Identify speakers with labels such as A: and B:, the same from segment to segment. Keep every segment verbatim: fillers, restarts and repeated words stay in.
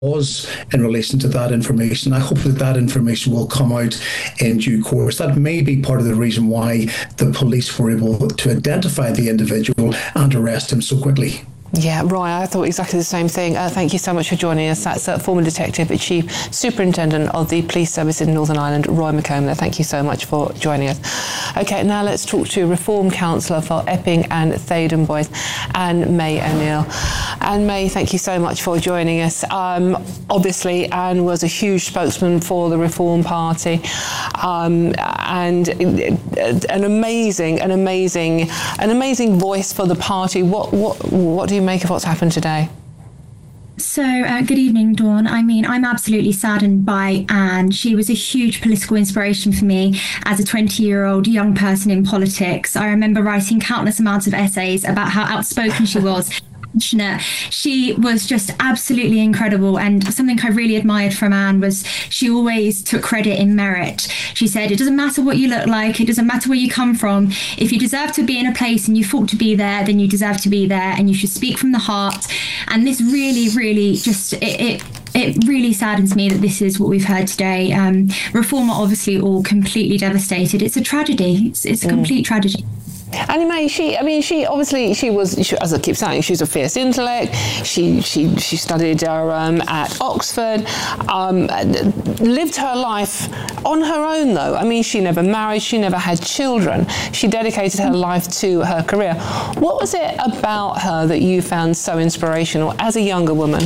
A: was in relation to that information. I hope that that information will come out in due course. That may be part of the reason why the police were able to identify the individual and arrest him so quickly.
B: Yeah, Roy, I thought exactly the same thing. Uh, thank you so much for joining us. That's uh, former Detective Chief Superintendent of the Police Service in Northern Ireland, Roy McComb. Thank you so much for joining us. OK, now let's talk to Reform Councillor for Epping and Thaydon Boys, Anne May O'Neill. Anne May, thank you so much for joining us. Um, obviously, Anne was a huge spokesman for the Reform Party, um, and an amazing, an amazing, an amazing voice for the party. What, what, what do you make of what's happened today?
C: So, uh, good evening, Dawn. I mean, I'm absolutely saddened by Anne. She was a huge political inspiration for me as a twenty-year-old young person in politics. I remember writing countless amounts of essays about how outspoken she was. She was just absolutely incredible, and something I really admired from Anne was she always took credit in merit. She said, it doesn't matter what you look like, it doesn't matter where you come from. If you deserve to be in a place and you fought to be there, then you deserve to be there, and you should speak from the heart. And this really, really just, it, it It really saddens me that this is what we've heard today. Um, Reform are obviously all completely devastated. It's a tragedy. It's, it's a complete mm. tragedy.
B: Annie May, she, I mean, she obviously, she was, she, as I keep saying, she's a fierce intellect. She she she studied uh, um, at Oxford, um, lived her life on her own, though. I mean, she never married, she never had children. She dedicated her life to her career. What was it about her that you found so inspirational as a younger woman?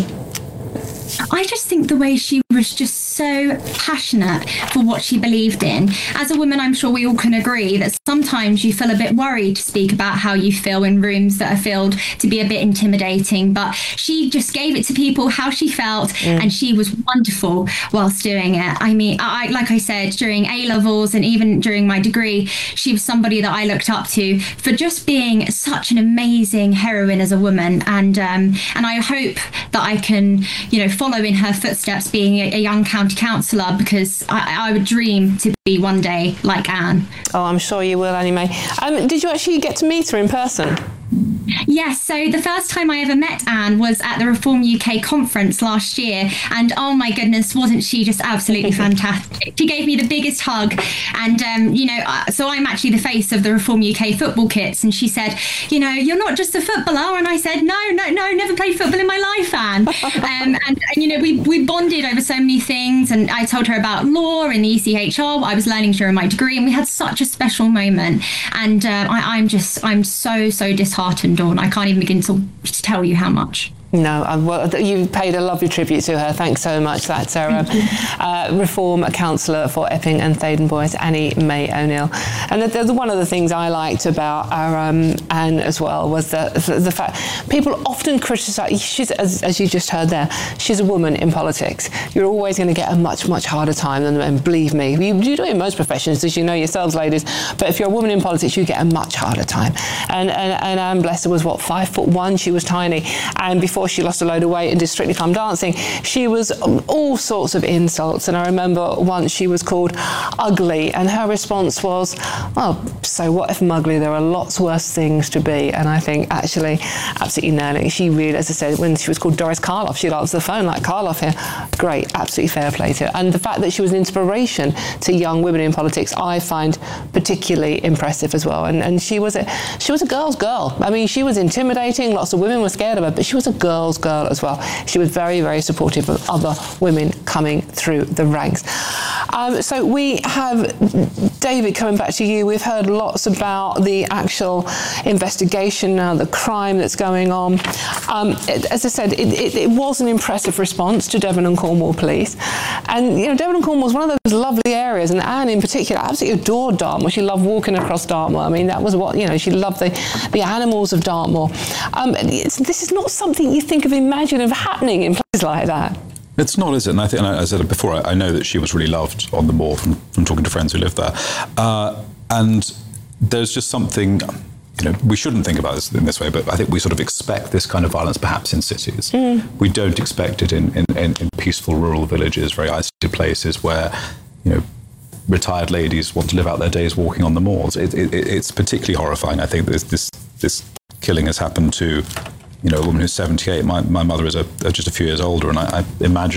C: I just think the way she was just so passionate for what she believed in. As a woman, I'm sure we all can agree that sometimes you feel a bit worried to speak about how you feel in rooms that are filled to be a bit intimidating, but she just gave it to people how she felt, mm. and she was wonderful whilst doing it. I mean, I, like I said, during A-levels and even during my degree, she was somebody that I looked up to for just being such an amazing heroine as a woman, and um, and I hope that I can, you know, follow in her footsteps being a, a young county councillor, because I, I would dream to be one day like Anne.
B: Oh, I'm sure you will, Annie May. Um, did you actually get to meet her in person?
C: Yes, so the first time I ever met Anne was at the Reform U K conference last year, and oh my goodness, wasn't she just absolutely fantastic. She gave me the biggest hug, and um, you know, uh, so I'm actually the face of the Reform U K football kits, and she said, you know, you're not just a footballer, and I said, no, no, no, never played football in my life, Anne. um, and, and you know, we, we bonded over so many things, and I told her about law and the E C H R, what I was learning during my degree, and we had such a special moment, and uh, I, I'm just, I'm so, so disheartened, Dawn. I can't even begin to tell you how much.
B: No, well, you paid a lovely tribute to her. Thanks so much. That's our um, uh, Reform Councillor for Epping and Thaydon Boys, Annie May O'Neill. And the, the, one of the things I liked about our um, Anne as well was the, the, the fact people often criticise, she's, as, as you just heard there, she's a woman in politics. You're always going to get a much, much harder time than men, believe me. You, you do it in most professions, as you know yourselves, ladies, but if you're a woman in politics, you get a much harder time. And, and, and Anne, bless her, was what, five foot one? She was tiny. And before she lost a load of weight and did Strictly Come Dancing, she was all sorts of insults. And I remember once she was called ugly, and her response was, well, so what if I'm ugly? There are lots worse things to be. And I think actually absolutely nailing. She really, as I said, when she was called Doris Karloff, she'd answer the phone like, Karloff here. Great, absolutely fair play to her. And the fact that she was an inspiration to young women in politics, I find particularly impressive as well. And, and she was a she was a girl's girl. I mean, she was intimidating. Lots of women were scared of her, but she was a girl's girl as well. She was very, very supportive of other women coming through the ranks. Um, so we have David coming back to you. We've heard lots about the actual investigation now, the crime that's going on. Um, it, as I said, it, it, it was an impressive response to Devon and Cornwall Police. And, you know, Devon and Cornwall was one of those lovely areas, and Anne in particular absolutely adored Dartmoor. She loved walking across Dartmoor. I mean, that was what, you know, she loved the, the animals of Dartmoor. Um, it's, this is not something you think of, imagine of happening in places like that.
D: It's not, is it? And I think, and I, I said it before, I, I know that she was really loved on the moor from, from talking to friends who lived there. Uh, and there's just something, you know, we shouldn't think about this in this way, but I think we sort of expect this kind of violence perhaps in cities. Mm. We don't expect it in, in, in, in peaceful rural villages, very isolated places where, you know, retired ladies want to live out their days walking on the moors. It, it, it's particularly horrifying. I think this, this, this killing has happened to you know, a woman who's seventy-eight. My, my mother is a, just a few years older, and I, I imagine